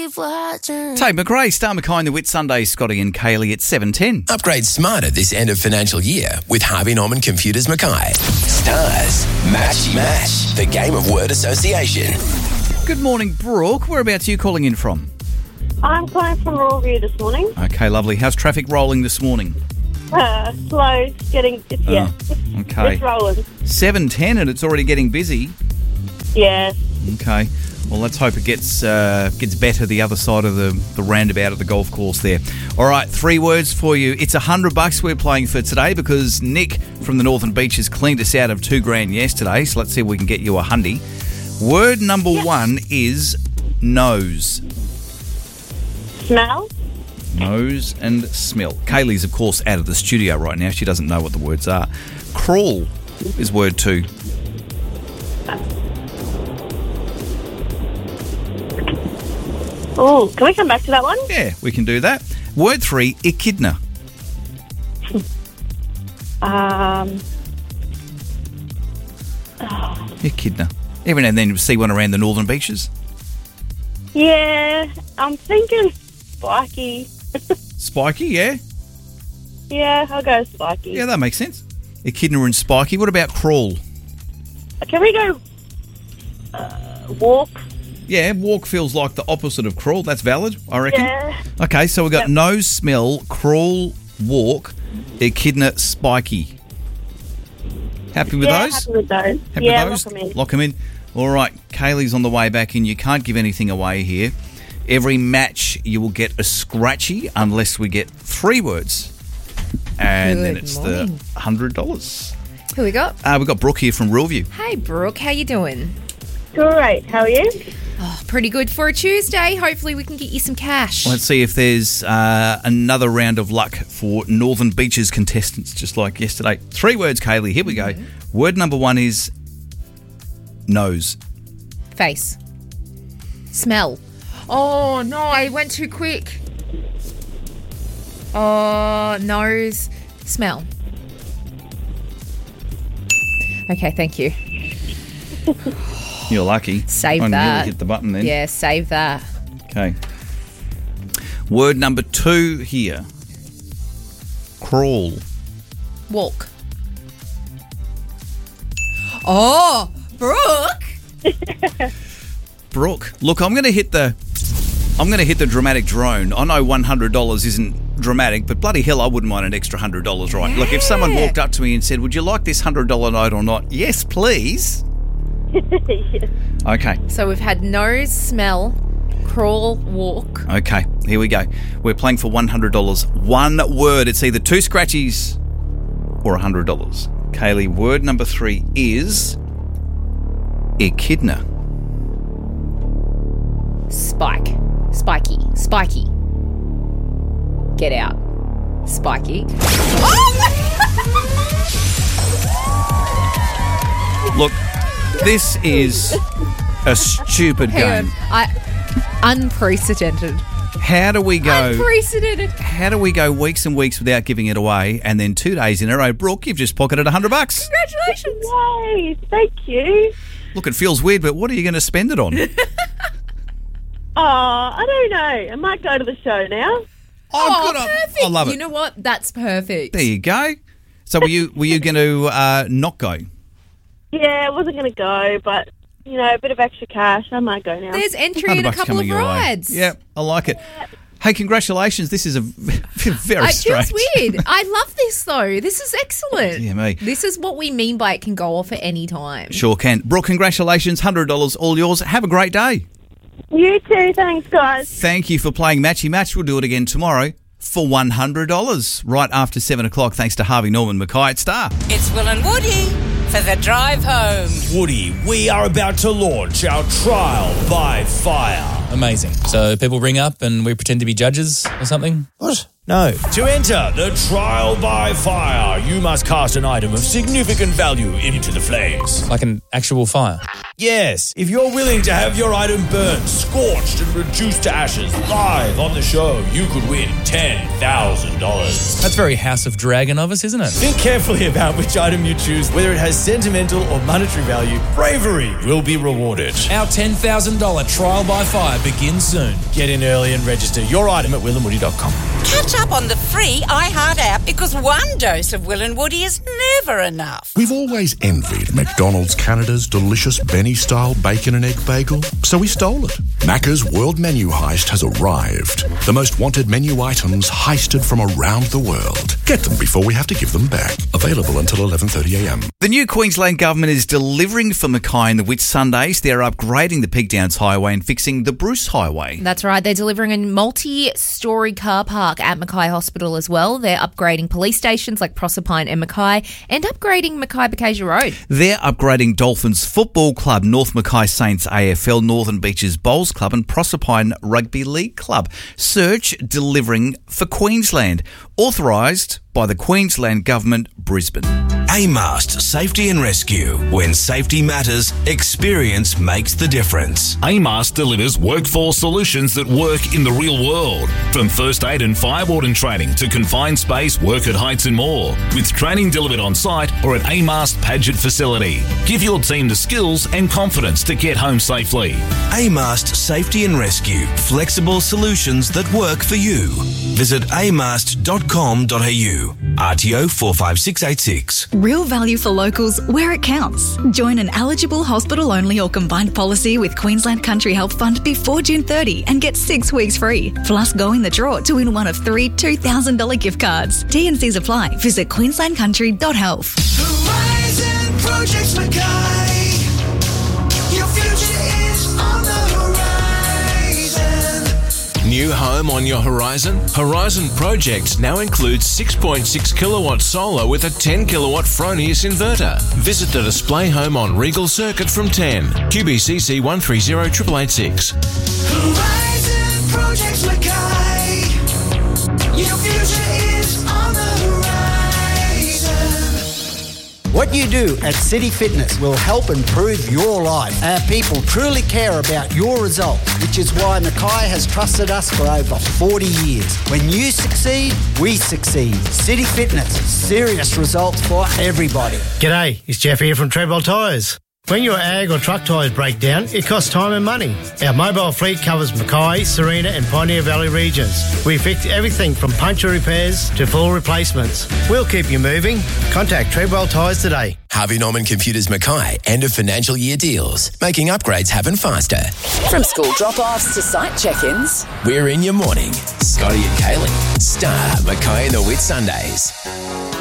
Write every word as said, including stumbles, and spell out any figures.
keep watching. Tate McRae, Star McKay, the Whit Sunday, Scotty and Kaylee at seven ten. Upgrade smarter this end of financial year with Harvey Norman Computers Mackay. Stars, Matchy Match, the game of word association. Good morning, Brooke. Whereabouts are you calling in from? I'm calling from Rawview this morning. Okay, lovely. How's traffic rolling this morning? Uh, slow, it's getting, it's, yeah, Oh, okay. it's rolling. seven ten and it's already getting busy. Yeah. Okay. Well, let's hope it gets uh, gets better the other side of the, the roundabout at the golf course there. All right, three words for you. It's a hundred bucks we're playing for today because Nick from the Northern Beaches cleaned us out of two grand yesterday. So let's see if we can get you a hundy. Word number Yep. one is nose. Smell? Nose and smell. Kaylee's, of course, out of the studio right now. She doesn't know what the words are. Crawl is word two. Oh, can we come back to that one? Yeah, we can do that. Word three, echidna. Um, Echidna. Every now and then you see one around the Northern Beaches. yeah, I'm thinking spiky. Spiky, yeah? Yeah, I'll go spiky. Yeah, that makes sense. Echidna and spiky. What about crawl? Can we go uh, walk? Yeah, walk feels like the opposite of crawl. That's valid, I reckon. Yeah. Okay, so we've got Yep. nose, smell, crawl, walk, echidna, spiky. Happy with yeah, those? happy with those. Happy yeah, with those? lock 'em in. Lock them in. All right, Kaylee's on the way back in. You can't give anything away here. Every match you will get a scratchy unless we get three words. And then Good it's morning. the one hundred dollars. Who we got? Uh, we've got Brooke here from Ruleview. Hey, Brooke. How you doing? Great, how are you? Oh, pretty good for a Tuesday. Hopefully we can get you some cash. Let's see if there's uh, another round of luck for Northern Beaches contestants, just like yesterday. Three words, Kaylee. Here we go. Word number one is nose. Face. Smell. Oh, no. I went too quick. Oh, nose. Smell. Okay, thank you. You're lucky. Save I that. nearly hit the button then. Yeah, save that. Okay. Word number two here. Crawl. Walk. Oh, Brooke. Brooke, look, I'm going to hit the I'm going to hit the dramatic drone. I know one hundred dollars isn't dramatic, but bloody hell, I wouldn't mind an extra one hundred dollars, right? Look, if someone Yeah. walked up to me and said, would you like this one hundred dollars note or not? Yes, please. Okay. So we've had nose, smell, crawl, walk. Okay, here we go. We're playing for one hundred dollars. One word. It's either two scratchies or one hundred dollars. Kaylee, word number three is echidna. Spike. Spiky. Spiky. Get out. Spiky. Look, this is a stupid Hang game. on. I unprecedented. How do we go? Unprecedented. How do we go weeks and weeks without giving it away, and then two days in a row, Brooke, you've just pocketed a hundred bucks? Congratulations. Yay, thank you. Look, it feels weird, but what are you going to spend it on? Oh, I don't know. I might go to the show now. Oh, good. I- perfect. I love it. You know what? That's perfect. There you go. So were you were you going to uh, not go? Yeah, I wasn't going to go, but, you know, a bit of extra cash. I might go now. There's entry one hundred in a bucks couple coming of your way. rides. Yeah, I like it. Hey, congratulations. This is a very It strange. feels weird. I love this though. This is excellent. Yeah, me. This is what we mean by it can go off at any time. Sure can. Brooke, congratulations. one hundred dollars all yours. Have a great day. You too. Thanks, guys. Thank you for playing Matchy Match. We'll do it again tomorrow for one hundred dollars right after seven o'clock thanks to Harvey Norman Mackay at Star. It's Will and Woody for the drive home. Woody, we are about to launch our trial by fire. Amazing. So people ring up and we pretend to be judges or something? What? No. To enter the trial by fire, you must cast an item of significant value into the flames. Like an actual fire? Yes. If you're willing to have your item burned, scorched and reduced to ashes live on the show, you could win ten thousand dollars. That's very House of Dragon of us, isn't it? Think carefully about which item you choose, whether it has sentimental or monetary value. Bravery will be rewarded. Our ten thousand dollars trial by fire begins soon. Get in early and register your item at will and woody dot com. Catch up on the free iHeart app because one dose of Will and Woody is never enough. We've always envied McDonald's Canada's delicious Benny-style bacon and egg bagel, so we stole it. Macca's World Menu Heist has arrived. The most wanted menu items heisted from around the world. Get them before we have to give them back. Available until eleven thirty a m. The new Queensland government is delivering for Mackay and the Whitsundays. They're upgrading the Pig Downs Highway and fixing the Bruce Highway. That's right. They're delivering a multi-storey car park at Mackay Hospital as well. They're upgrading police stations like Proserpine and Mackay and upgrading Mackay-Bocasia Road. They're upgrading Dolphins Football Club, North Mackay Saints A F L, Northern Beaches Bowls Club and Proserpine Rugby League Club. Search delivering for Queensland. Authorised by the Queensland Government, Brisbane. A-Mast Safety and Rescue. When safety matters, experience makes the difference. A-Mast delivers workforce solutions that work in the real world. From first aid and fireboarding training to confined space, work at heights and more. With training delivered on site or at A-Mast Paget facility. Give your team the skills and confidence to get home safely. A-Mast Safety and Rescue. Flexible solutions that work for you. Visit a mast dot com dot a u. R T O four five six eight six. Real value for locals where it counts. Join an eligible hospital-only or combined policy with Queensland Country Health Fund before June thirtieth and get six weeks free. Plus, go in the draw to win one of three two thousand dollars gift cards. T and Cs apply. Visit queensland country dot health. Horizon Projects Mackay. Your future is on the horizon. New home on your horizon? Horizon Projects now includes six point six kilowatt solar with a ten kilowatt Fronius inverter. Visit the display home on Regal Circuit from ten. Q B C C one three zero eight eight eight six. Horizon Projects Mackay. Your future is on the horizon. What you do at City Fitness will help improve your life. Our people truly care about your results, which is why Mackay has trusted us for over forty years. When you succeed, we succeed. City Fitness, serious results for everybody. G'day, it's Jeff here from Treadwell Tyres. When your ag or truck tyres break down, it costs time and money. Our mobile fleet covers Mackay, Serena and Pioneer Valley regions. We fix everything from puncture repairs to full replacements. We'll keep you moving. Contact Treadwell Tyres today. Harvey Norman Computers Mackay, end of financial year deals, making upgrades happen faster. From school drop-offs to site check-ins. We're in your morning. Scotty and Kaylee, Star, Mackay and the Whitsundays.